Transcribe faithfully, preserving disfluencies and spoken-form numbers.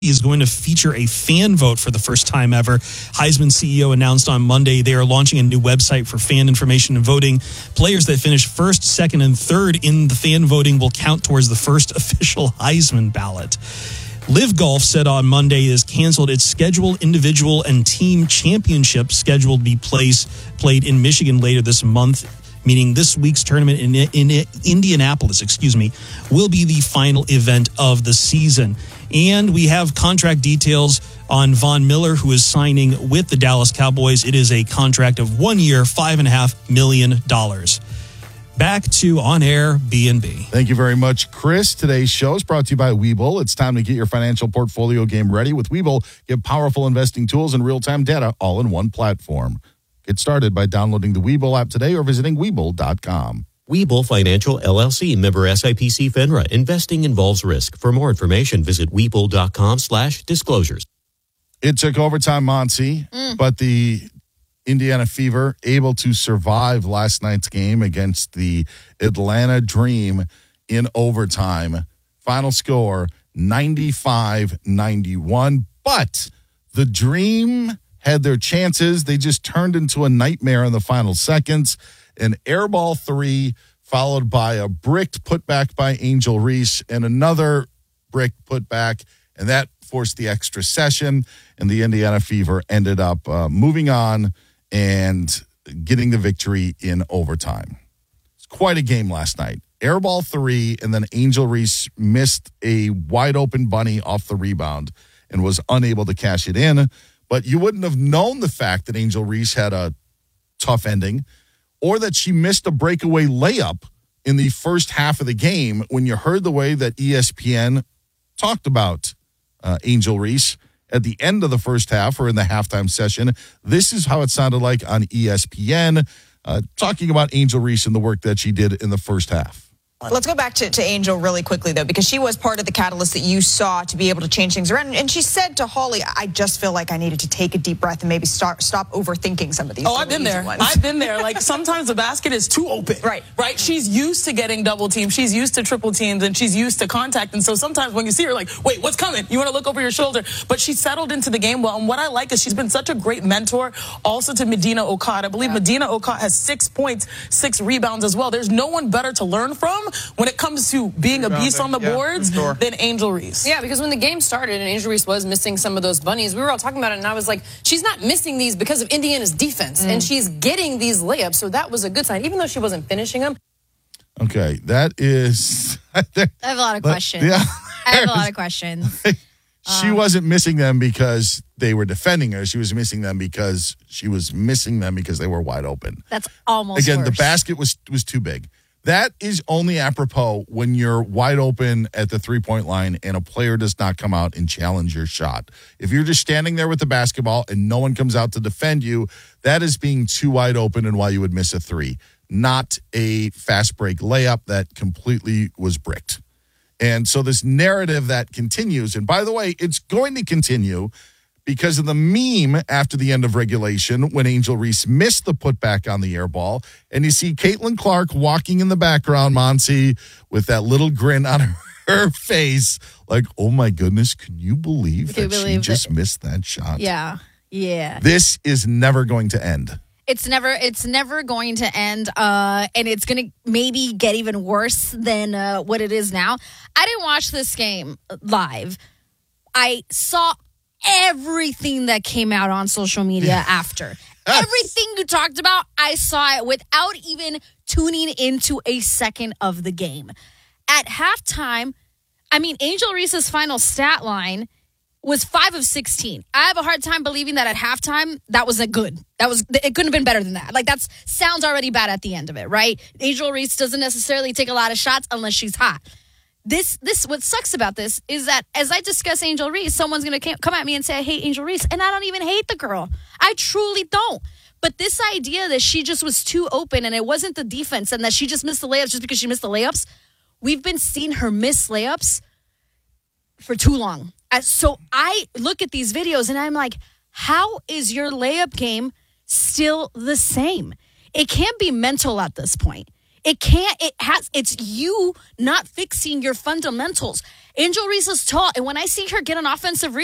is going to feature a fan vote for the first time ever. Heisman C E O announced on Monday they are launching a new website for fan information and voting. Players that finish first, second, and third in the fan voting will count towards the first official Heisman ballot. Live Golf said on Monday it has canceled its scheduled individual and team championship scheduled to be placed, played in Michigan later this month, meaning this week's tournament in, in Indianapolis, excuse me, will be the final event of the season. And we have contract details on Von Miller, who is signing with the Dallas Cowboys. It is a contract of one year, five and a half million dollars. Back to On Air B and B. Thank you very much, Chris. Today's show is brought to you by Webull. It's time to get your financial portfolio game ready with Webull. Get powerful investing tools and real-time data all in one platform. Get started by downloading the Webull app today or visiting Webull dot com. Webull Financial, L L C, member S I P C FINRA. Investing involves risk. For more information, visit Webull dot com slash disclosures. It took overtime, Monty, mm. but the Indiana Fever able to survive last night's game against the Atlanta Dream in overtime. Final score, ninety-five ninety-one. But the Dream had their chances. They just turned into a nightmare in the final seconds. An airball three followed by a bricked putback by Angel Reese and another bricked putback, and that forced the extra session, and the Indiana Fever ended up uh, moving on and getting the victory in overtime. It's quite a game last night. Airball three, and then Angel Reese missed a wide-open bunny off the rebound and was unable to cash it in, but you wouldn't have known the fact that Angel Reese had a tough ending or that she missed a breakaway layup in the first half of the game when you heard the way that E S P N talked about uh, Angel Reese at the end of the first half or in the halftime session. This is how it sounded like on E S P N, uh, talking about Angel Reese and the work that she did in the first half. Let's go back to, to Angel really quickly, though, because she was part of the catalyst that you saw to be able to change things around. And she said to Holly, I just feel like I needed to take a deep breath and maybe start stop overthinking some of these. Oh, I've been there. Ones. I've been there. Like, sometimes the basket is too open. Right. Right? She's used to getting double teams. She's used to triple teams, and she's used to contact. And so sometimes when you see her, like, wait, what's coming? You want to look over your shoulder. But she settled into the game well. And what I like is she's been such a great mentor also to Medina Okot. I believe yeah. Medina Okot has six points, six rebounds as well. There's no one better to learn from when it comes to being a beast on the yeah, boards sure. than Angel Reese. Yeah, because when the game started and Angel Reese was missing some of those bunnies, we were all talking about it, and I was like, she's not missing these because of Indiana's defense, mm. and she's getting these layups, so that was a good sign, even though she wasn't finishing them. Okay, that is... I have a lot of questions. Yeah. I have a lot of questions. She um, wasn't missing them because they were defending her. She was missing them because she was missing them because they were wide open. That's almost Again, worse. The basket was was too big. That is only apropos when you're wide open at the three-point line and a player does not come out and challenge your shot. If you're just standing there with the basketball and no one comes out to defend you, that is being too wide open and why you would miss a three, not a fast break layup that completely was bricked. And so this narrative that continues, and by the way, it's going to continue because of the meme after the end of regulation when Angel Reese missed the putback on the air ball. And you see Caitlin Clark walking in the background, Monty, with that little grin on her, her face. Like, oh my goodness, can you believe can that you believe she just that? missed that shot? Yeah, yeah. This is never going to end. It's never it's never going to end, uh, and it's going to maybe get even worse than uh, what it is now. I didn't watch this game live. I saw everything that came out on social media yeah. after. Everything you talked about, I saw it without even tuning into a second of the game. At halftime, I mean, Angel Reese's final stat line was five of sixteen. I have a hard time believing that at halftime, that was a good. That was it couldn't have been better than that. Like, that sounds already bad at the end of it, right? Angel Reese doesn't necessarily take a lot of shots unless she's hot. This, this, what sucks about this is that as I discuss Angel Reese, someone's going to come at me and say, I hate Angel Reese. And I don't even hate the girl. I truly don't. But this idea that she just was too open and it wasn't the defense and that she just missed the layups just because she missed the layups, we've been seeing her miss layups for too long. So I look at these videos and I'm like, how is your layup game still the same? It can't be mental at this point. It can't, it has, it's you not fixing your fundamentals. Angel Reese is tall, and when I see her get an offensive